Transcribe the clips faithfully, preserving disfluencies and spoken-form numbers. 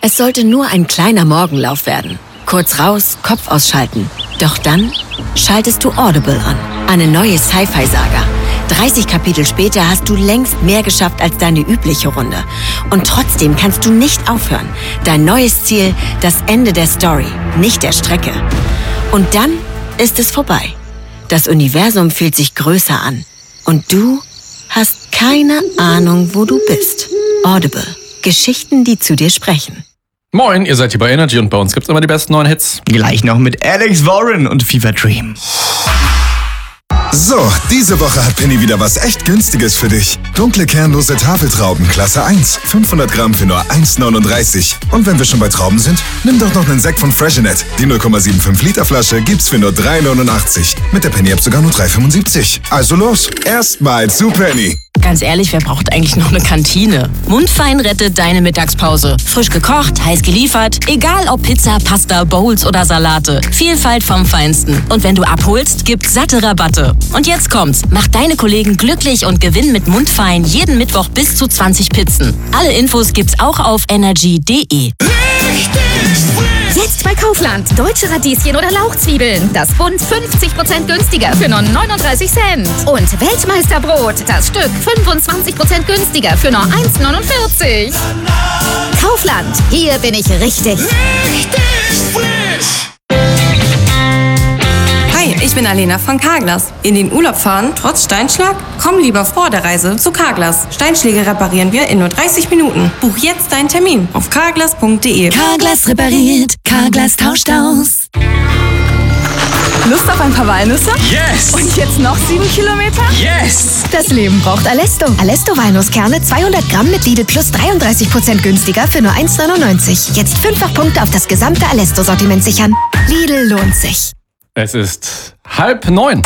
Es sollte nur ein kleiner Morgenlauf werden. Kurz raus, Kopf ausschalten. Doch dann schaltest du Audible an. Eine neue Sci-Fi-Saga. dreißig Kapitel später hast du längst mehr geschafft als deine übliche Runde. Und trotzdem kannst du nicht aufhören. Dein neues Ziel, das Ende der Story, nicht der Strecke. Und dann ist es vorbei. Das Universum fühlt sich größer an. Und du hast keine Ahnung, wo du bist. Audible. Geschichten, die zu dir sprechen. Moin, ihr seid hier bei Energy und bei uns gibt's immer die besten neuen Hits. Gleich noch mit Alex Warren und Fever Dream. So, diese Woche hat Penny wieder was echt Günstiges für dich. Dunkle kernlose Tafeltrauben, Klasse eins. fünfhundert Gramm für nur eins neununddreißig. Und wenn wir schon bei Trauben sind, nimm doch noch einen Sekt von Freshenet. Die null Komma fünfundsiebzig Liter Flasche gibt's für nur drei neunundachtzig. Mit der Penny-App sogar nur drei fünfundsiebzig. Also los, erstmal zu Penny. Ganz ehrlich, wer braucht eigentlich noch eine Kantine? Mundfein rettet deine Mittagspause. Frisch gekocht, heiß geliefert. Egal ob Pizza, Pasta, Bowls oder Salate. Vielfalt vom Feinsten. Und wenn du abholst, gibt's satte Rabatte. Und jetzt kommt's. Mach deine Kollegen glücklich und gewinn mit Mundfein jeden Mittwoch bis zu zwanzig Pizzen. Alle Infos gibt's auch auf energy punkt de. Jetzt bei Kaufland. Deutsche Radieschen oder Lauchzwiebeln. Das Bund fünfzig Prozent günstiger für nur neununddreißig Cent. Und Weltmeisterbrot. Das Stück fünfundzwanzig Prozent günstiger für nur eins neunundvierzig. Kaufland. Hier bin ich richtig. Richtig frisch. Hi, ich bin Alena von Carglass. In den Urlaub fahren, trotz Steinschlag? Komm lieber vor der Reise zu Carglass. Steinschläge reparieren wir in nur dreißig Minuten. Buch jetzt deinen Termin auf carglass punkt de. Carglass repariert, Carglass tauscht aus. Lust auf ein paar Walnüsse? Yes! Und jetzt noch sieben Kilometer? Yes! Das Leben braucht Alesto. Alesto Walnusskerne zweihundert Gramm mit Lidl Plus dreiunddreißig Prozent günstiger für nur eins neunundneunzig. Jetzt fünffach Punkte auf das gesamte Alesto-Sortiment sichern. Lidl lohnt sich. Es ist halb neun.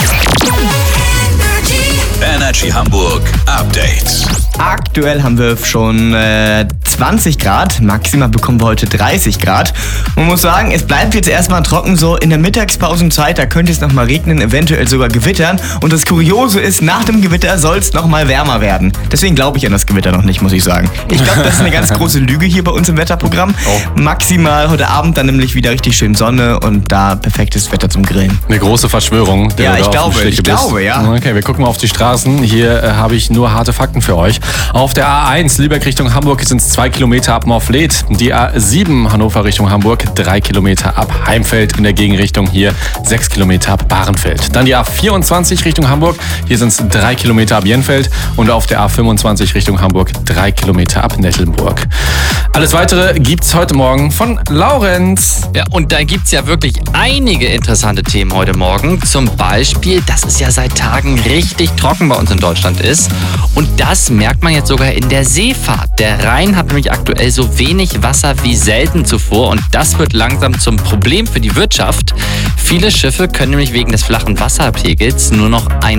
Energy Hamburg Update. Aktuell haben wir schon äh, zwanzig Grad, maximal bekommen wir heute dreißig Grad. Man muss sagen, es bleibt jetzt erstmal trocken, so in der Mittagspausenzeit, da könnte es nochmal regnen, eventuell sogar gewittern. Und das Kuriose ist, nach dem Gewitter soll es nochmal wärmer werden. Deswegen glaube ich an das Gewitter noch nicht, muss ich sagen. Ich glaube, das ist eine ganz große Lüge hier bei uns im Wetterprogramm. Oh. Maximal heute Abend dann nämlich wieder richtig schön Sonne und da perfektes Wetter zum Grillen. Eine große Verschwörung. Der Ja, du ich da auf glaube, dem ich Schliche glaube, bist. ja. Okay, wir gucken mal auf die Straßen. Hier äh, habe ich nur harte Fakten für euch. Auf der A eins Lübeck Richtung Hamburg sind es zwei Kilometer ab Morfleet. Die A sieben Hannover Richtung Hamburg drei Kilometer ab Heimfeld. In der Gegenrichtung hier sechs Kilometer ab Bahrenfeld. Dann die A vierundzwanzig Richtung Hamburg. Hier sind es drei Kilometer ab Jenfeld. Und auf der A fünfundzwanzig Richtung Hamburg drei Kilometer ab Nettelnburg. Alles Weitere gibt's heute Morgen von Laurenz. Ja, und da gibt's ja wirklich einige interessante Themen heute Morgen. Zum Beispiel, dass es ja seit Tagen richtig trocken bei uns in Deutschland ist. Und das merkt man jetzt sogar in der Seefahrt. Der Rhein hat nämlich aktuell so wenig Wasser wie selten zuvor. Und das wird langsam zum Problem für die Wirtschaft. Viele Schiffe können nämlich wegen des flachen Wasserpegels nur noch ein